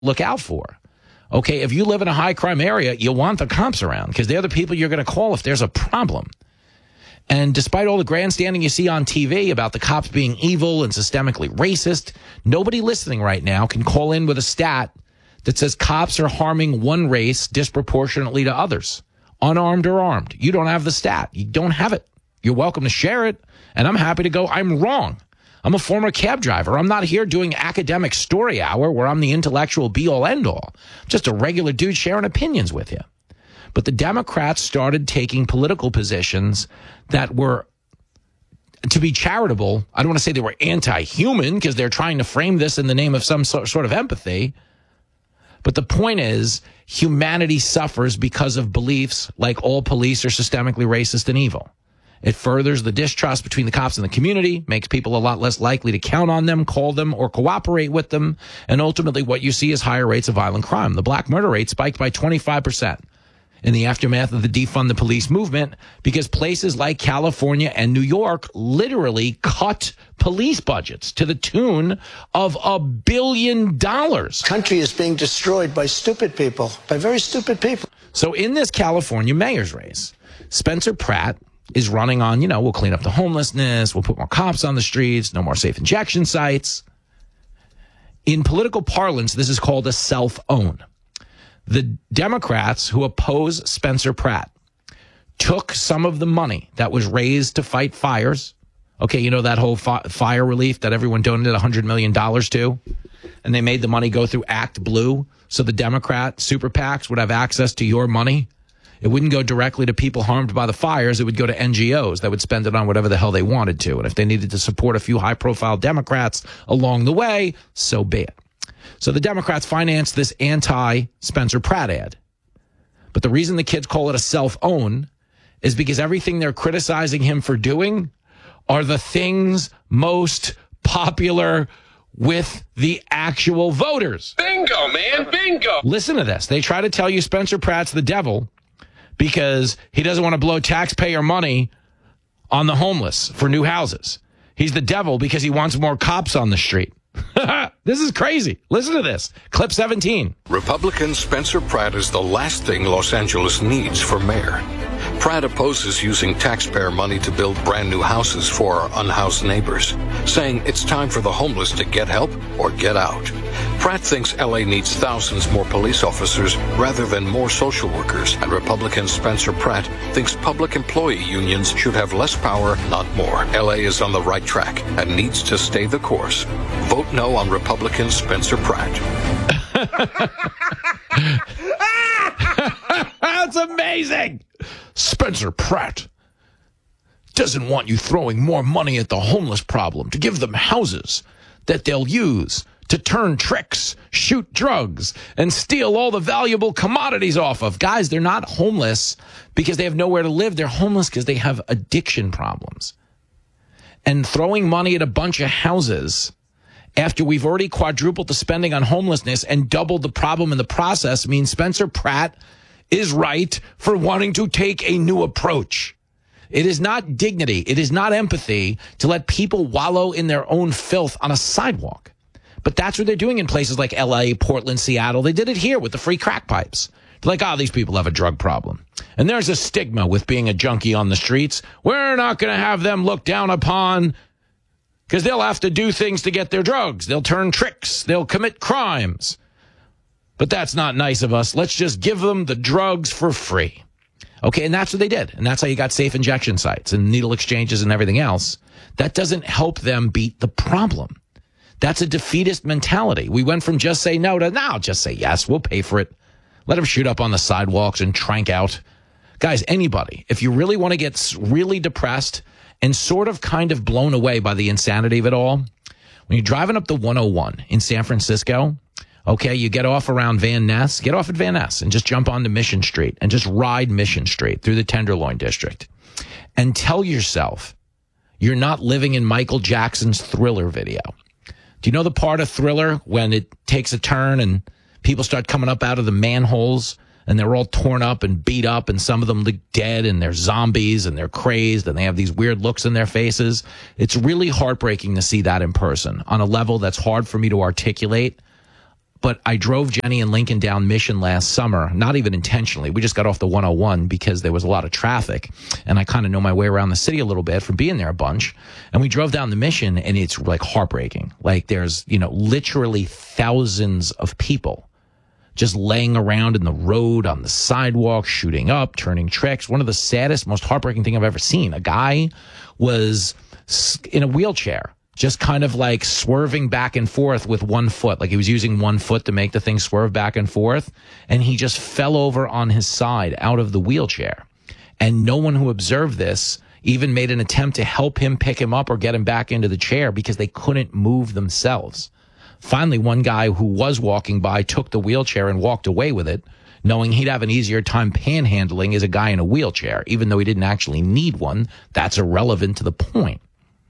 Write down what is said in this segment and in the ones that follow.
look out for. Okay, if you live in a high crime area, you want the cops around because they're the people you're going to call if there's a problem. And despite all the grandstanding you see on TV about the cops being evil and systemically racist, nobody listening right now can call in with a stat that says cops are harming one race disproportionately to others, unarmed or armed. You don't have the stat. You don't have it. You're welcome to share it, and I'm happy to go, I'm wrong. I'm a former cab driver. I'm not here doing academic story hour where I'm the intellectual be-all, end-all. I'm just a regular dude sharing opinions with you. But the Democrats started taking political positions that were, to be charitable, I don't want to say they were anti-human because they're trying to frame this in the name of some sort of empathy. But the point is, humanity suffers because of beliefs like all police are systemically racist and evil. It furthers the distrust between the cops and the community, makes people a lot less likely to count on them, call them, or cooperate with them. And ultimately, what you see is higher rates of violent crime. The black murder rate spiked by 25% in the aftermath of the defund the police movement because places like California and New York literally cut police budgets to the tune of $1 billion. Country is being destroyed by stupid people, by very stupid people. So in this California mayor's race, Spencer Pratt is running on, we'll clean up the homelessness, we'll put more cops on the streets, no more safe injection sites. In political parlance, this is called a self-own. The Democrats who oppose Spencer Pratt took some of the money that was raised to fight fires. Okay, that whole fire relief that everyone donated $100 million to, and they made the money go through Act Blue, so the Democrat super PACs would have access to your money. It wouldn't go directly to people harmed by the fires. It would go to NGOs that would spend it on whatever the hell they wanted to. And if they needed to support a few high-profile Democrats along the way, so be it. So the Democrats financed this anti-Spencer Pratt ad. But the reason the kids call it a self-own is because everything they're criticizing him for doing are the things most popular with the actual voters. Bingo, man, bingo. Listen to this. They try to tell you Spencer Pratt's the devil because he doesn't want to blow taxpayer money on the homeless for new houses. He's the devil because he wants more cops on the street. This is crazy. Listen to this. Clip 17. Republican Spencer Pratt is the last thing Los Angeles needs for mayor. Pratt opposes using taxpayer money to build brand new houses for our unhoused neighbors, saying it's time for the homeless to get help or get out. Pratt thinks LA needs thousands more police officers rather than more social workers, and Republican Spencer Pratt thinks public employee unions should have less power, not more. LA is on the right track and needs to stay the course. Vote no on Republican Spencer Pratt. That's amazing. Spencer Pratt doesn't want you throwing more money at the homeless problem to give them houses that they'll use to turn tricks, shoot drugs, and steal all the valuable commodities off of. Guys, they're not homeless because they have nowhere to live. They're homeless because they have addiction problems. And throwing money at a bunch of houses after we've already quadrupled the spending on homelessness and doubled the problem in the process means Spencer Pratt is right for wanting to take a new approach. It is not dignity. It is not empathy to let people wallow in their own filth on a sidewalk. But that's what they're doing in places like LA, Portland, Seattle. They did it here with the free crack pipes. They're like, these people have a drug problem. And there's a stigma with being a junkie on the streets. We're not going to have them looked down upon because they'll have to do things to get their drugs. They'll turn tricks. They'll commit crimes. But that's not nice of us. Let's just give them the drugs for free. Okay, and that's what they did. And that's how you got safe injection sites and needle exchanges and everything else. That doesn't help them beat the problem. That's a defeatist mentality. We went from just say no to now just say yes, we'll pay for it. Let them shoot up on the sidewalks and trank out. Guys, anybody, if you really want to get really depressed and sort of kind of blown away by the insanity of it all, when you're driving up the 101 in San Francisco, okay, you get off around Van Ness, get off at Van Ness and just jump onto Mission Street and just ride Mission Street through the Tenderloin District and tell yourself you're not living in Michael Jackson's Thriller video. Do you know the part of Thriller when it takes a turn and people start coming up out of the manholes and they're all torn up and beat up and some of them look dead and they're zombies and they're crazed and they have these weird looks in their faces? It's really heartbreaking to see that in person on a level that's hard for me to articulate. But I drove Jenny and Lincoln down Mission last summer, not even intentionally. We just got off the 101 because there was a lot of traffic. And I kind of know my way around the city a little bit from being there a bunch. And we drove down the Mission, and it's like heartbreaking. Like there's, literally thousands of people just laying around in the road, on the sidewalk, shooting up, turning tricks. One of the saddest, most heartbreaking thing I've ever seen. A guy was in a wheelchair, just kind of like swerving back and forth with one foot. Like he was using one foot to make the thing swerve back and forth. And he just fell over on his side out of the wheelchair. And no one who observed this even made an attempt to help him pick him up or get him back into the chair because they couldn't move themselves. Finally, one guy who was walking by took the wheelchair and walked away with it, knowing he'd have an easier time panhandling as a guy in a wheelchair, even though he didn't actually need one. That's irrelevant to the point.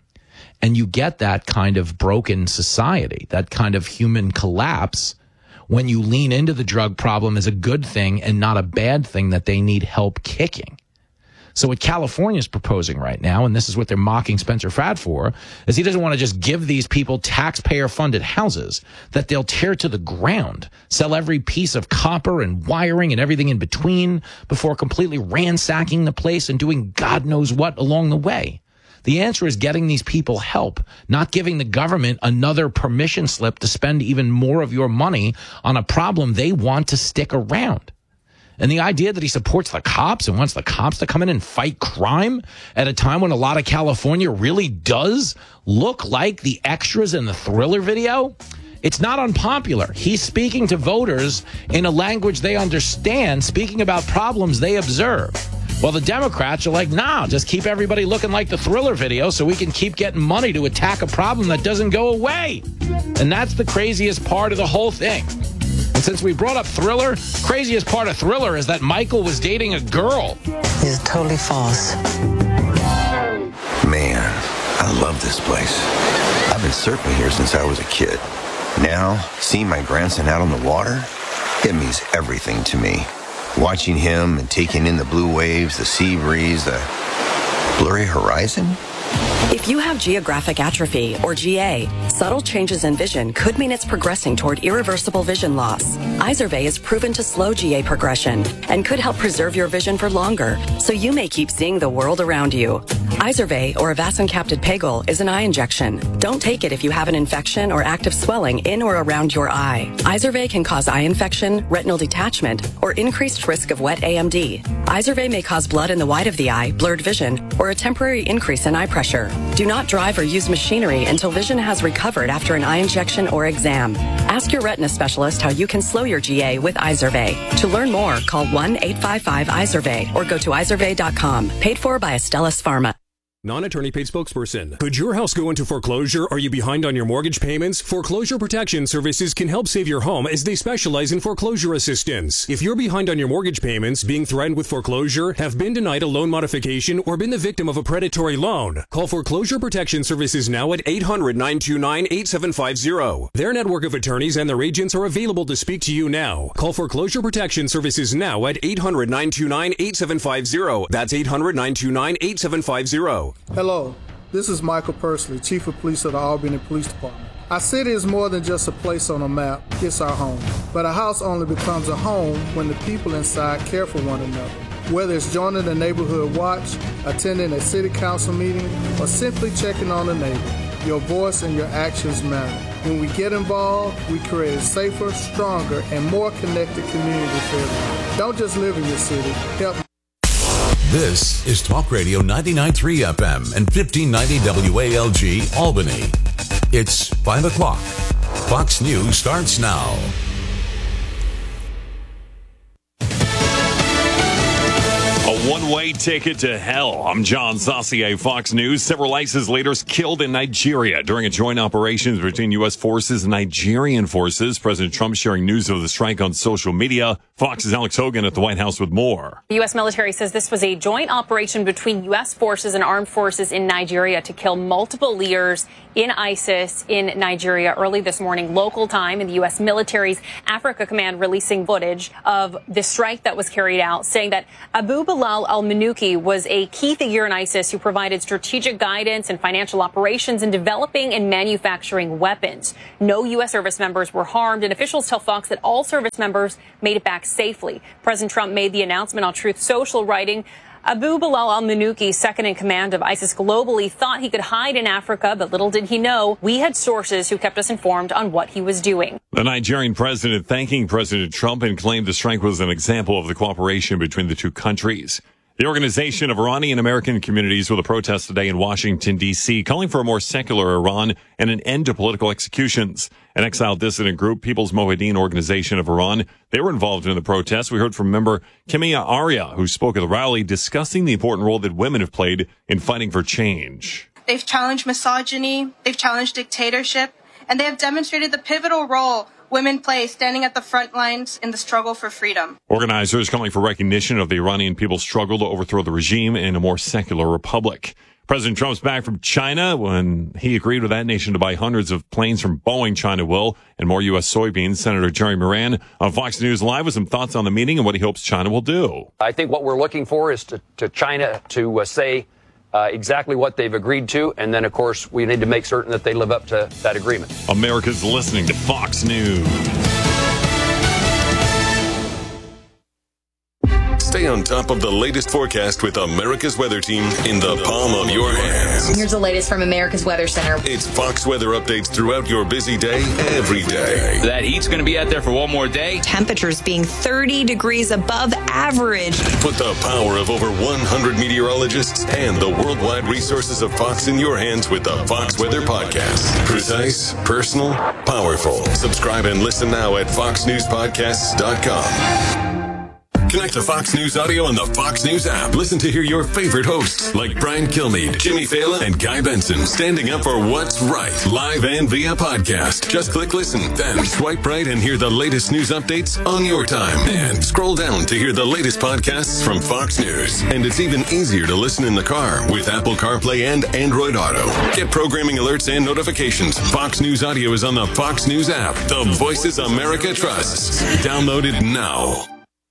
And you get that kind of broken society, that kind of human collapse when you lean into the drug problem as a good thing and not a bad thing that they need help kicking. So what California's proposing right now, and this is what they're mocking Spencer Pratt for, is he doesn't want to just give these people taxpayer-funded houses that they'll tear to the ground, sell every piece of copper and wiring and everything in between before completely ransacking the place and doing God knows what along the way. The answer is getting these people help, not giving the government another permission slip to spend even more of your money on a problem they want to stick around. And the idea that he supports the cops and wants the cops to come in and fight crime at a time when a lot of California really does look like the extras in the Thriller video, it's not unpopular. He's speaking to voters in a language they understand, speaking about problems they observe. Well, the Democrats are like, nah, just keep everybody looking like the Thriller video so we can keep getting money to attack a problem that doesn't go away. And that's the craziest part of the whole thing. And since we brought up Thriller, craziest part of Thriller is that Michael was dating a girl. It's totally false. Man, I love this place. I've been surfing here since I was a kid. Now, seeing my grandson out on the water, it means everything to me. Watching him and taking in the blue waves, the sea breeze, the blurry horizon. If you have geographic atrophy, or GA, subtle changes in vision could mean it's progressing toward irreversible vision loss. Izervay is proven to slow GA progression and could help preserve your vision for longer, so you may keep seeing the world around you. Izervay, or avacincaptad pegol, is an eye injection. Don't take it if you have an infection or active swelling in or around your eye. Izervay can cause eye infection, retinal detachment, or increased risk of wet AMD. Izervay may cause blood in the white of the eye, blurred vision, or a temporary increase in eye pressure. Do not drive or use machinery until vision has recovered after an eye injection or exam. Ask your retina specialist how you can slow your GA with Izervay. To learn more, call 1-855-IZERVAY or go to izervay.com. Paid for by Astellas Pharma. Non-attorney paid spokesperson. Could your house go into foreclosure? Are you behind on your mortgage payments? Foreclosure Protection Services can help save your home as they specialize in foreclosure assistance. If you're behind on your mortgage payments, being threatened with foreclosure, have been denied a loan modification, or been the victim of a predatory loan, call Foreclosure Protection Services now at 800-929-8750. Their network of attorneys and their agents are available to speak to you now. Call Foreclosure Protection Services now at 800-929-8750. That's 800-929-8750. Hello, this is Michael Pursley, Chief of Police of the Albany Police Department. Our city is more than just a place on a map, it's our home. But a house only becomes a home when the people inside care for one another. Whether it's joining the neighborhood watch, attending a city council meeting, or simply checking on a neighbor, your voice and your actions matter. When we get involved, we create a safer, stronger, and more connected community for everyone. Don't just live in your city, help. This is Talk Radio 99.3 FM and 1590 WALG Albany. It's 5 o'clock. Fox News starts now. A one-way ticket to hell. I'm John Saucier, Fox News. Several ISIS leaders killed in Nigeria during a joint operation between U.S. forces and Nigerian forces. President Trump sharing news of the strike on social media. Fox's Alex Hogan at the White House with more. The U.S. military says this was a joint operation between U.S. forces and armed forces in Nigeria to kill multiple leaders in ISIS in Nigeria early this morning, local time, in the U.S. military's Africa Command releasing footage of the strike that was carried out, saying that Abu Bilal Bilal al-Manuki was a key figure in ISIS who provided strategic guidance and financial operations in developing and manufacturing weapons. No U.S. service members were harmed, and officials tell Fox that all service members made it back safely. President Trump made the announcement on Truth Social, writing, Abu Bilal al-Manuki, second in command of ISIS globally, thought he could hide in Africa, but little did he know we had sources who kept us informed on what he was doing. The Nigerian president thanking President Trump and claimed the strike was an example of the cooperation between the two countries. The Organization of Iranian American Communities with a protest today in Washington, D.C., calling for a more secular Iran and an end to political executions. An exiled dissident group, People's Mohiddin Organization of Iran, they were involved in the protest. We heard from member Kimia Arya, who spoke at the rally, discussing the important role that women have played in fighting for change. They've challenged misogyny, they've challenged dictatorship, and they have demonstrated the pivotal role women play standing at the front lines in the struggle for freedom. Organizers calling for recognition of the Iranian people's struggle to overthrow the regime in a more secular republic. President Trump's back from China when he agreed with that nation to buy hundreds of planes from Boeing, China will, and more U.S. soybeans. Senator Jerry Moran on Fox News Live with some thoughts on the meeting and what he hopes China will do. I think what we're looking for is to China to say exactly what they've agreed to, and then, of course, we need to make certain that they live up to that agreement. America's listening to Fox News. Stay on top of the latest forecast with America's Weather Team in the palm of your hands. Here's the latest from America's Weather Center. It's Fox weather updates throughout your busy day, every day. That heat's going to be out there for one more day. Temperatures being 30 degrees above average. Put the power of over 100 meteorologists and the worldwide resources of Fox in your hands with the Fox Weather Podcast. Precise, personal, powerful. Subscribe and listen now at foxnewspodcasts.com. Connect to Fox News Audio on the Fox News app. Listen to hear your favorite hosts like Brian Kilmeade, Jimmy Fallon, and Guy Benson standing up for what's right, live and via podcast. Just click listen, then swipe right and hear the latest news updates on your time. And scroll down to hear the latest podcasts from Fox News. And it's even easier to listen in the car with Apple CarPlay and Android Auto. Get programming alerts and notifications. Fox News Audio is on the Fox News app. The voices America trusts. Download it now.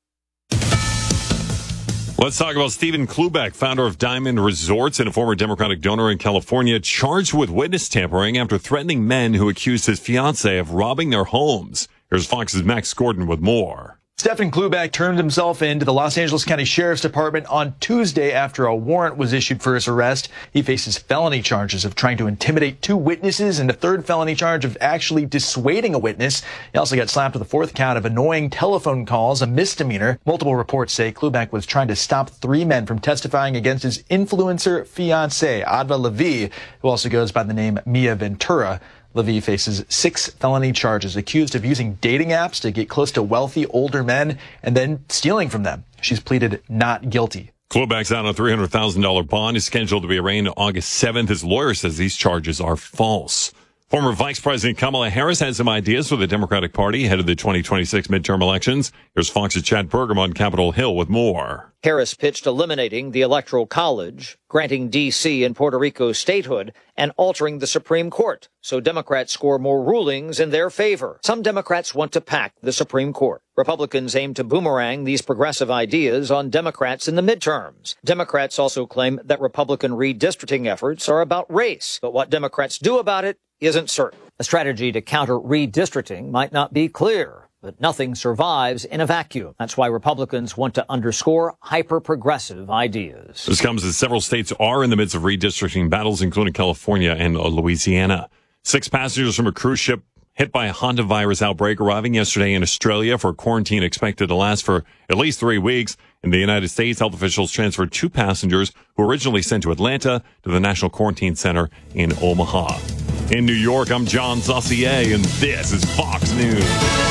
Let's talk about Stephen Klubeck, founder of Diamond Resorts and a former Democratic donor in California, charged with witness tampering after threatening men who accused his fiancée of robbing their homes. Here's Fox's Max Gordon with more. Stephen Klubeck turned himself in to the Los Angeles County Sheriff's Department on Tuesday after a warrant was issued for his arrest. He faces felony charges of trying to intimidate two witnesses and a third felony charge of actually dissuading a witness. He also got slapped with a fourth count of annoying telephone calls, a misdemeanor. Multiple reports say Klubeck was trying to stop three men from testifying against his influencer fiancée, Adva Levi, who also goes by the name Mia Ventura. Levi faces 6 felony charges, accused of using dating apps to get close to wealthy older men and then stealing from them. She's pleaded not guilty. Klubeck's out on a $300,000 bond is scheduled to be arraigned August 7th. His lawyer says these charges are false. Former Vice President Kamala Harris has some ideas for the Democratic Party ahead of the 2026 midterm elections. Here's Fox's Chad Pergam on Capitol Hill with more. Harris pitched eliminating the Electoral College, granting D.C. and Puerto Rico statehood, and altering the Supreme Court so Democrats score more rulings in their favor. Some Democrats want to pack the Supreme Court. Republicans aim to boomerang these progressive ideas on Democrats in the midterms. Democrats also claim that Republican redistricting efforts are about race, but what Democrats do about it isn't certain. A strategy to counter redistricting might not be clear, but nothing survives in a vacuum. That's why Republicans want to underscore hyper-progressive ideas. This comes as several states are in the midst of redistricting battles, including California and Louisiana. 6 passengers from a cruise ship hit by a hantavirus outbreak arriving yesterday in Australia for quarantine expected to last for at least 3 weeks. In the United States, health officials transferred 2 passengers who were originally sent to Atlanta to the National Quarantine Center in Omaha. In New York, I'm John Saucier, and this is Fox News.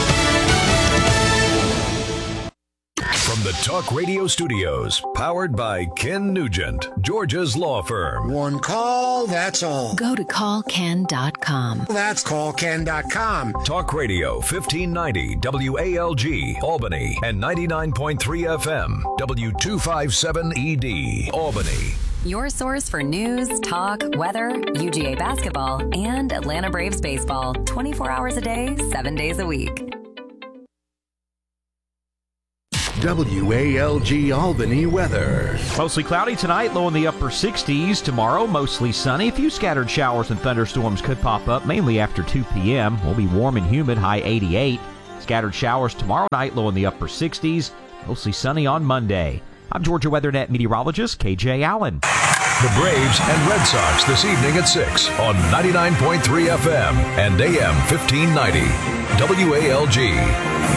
From the Talk Radio Studios, powered by Ken Nugent, Georgia's law firm. One call, that's all. Go to callken.com. That's callken.com. Talk Radio 1590 WALG, Albany, and 99.3 FM, W257ED, Albany. Your source for news, talk, weather, UGA basketball, and Atlanta Braves baseball. 24 hours a day, 7 days a week. WALG Albany weather. Mostly cloudy tonight, low in the upper 60s. Tomorrow, mostly sunny. A few scattered showers and thunderstorms could pop up, mainly after 2 p.m. We'll be warm and humid, high 88. Scattered showers tomorrow night, low in the upper 60s. Mostly sunny on Monday. I'm Georgia WeatherNet meteorologist KJ Allen. The Braves and Red Sox this evening at 6 on 99.3 FM and AM 1590. WALG.